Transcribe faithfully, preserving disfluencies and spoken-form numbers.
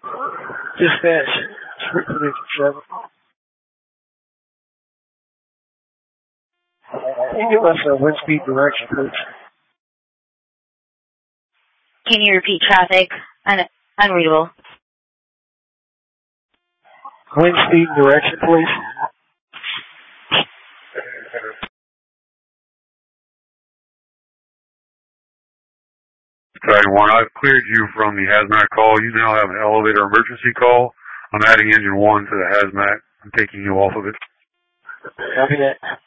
Dispatch. seven. Can you give us a wind speed direction, please? Can you repeat traffic? Un- unreadable. Wind speed direction, please. Sky one, I've cleared you from the hazmat call. You now have an elevator emergency call. I'm adding engine one to the hazmat. I'm taking you off of it. Copy that.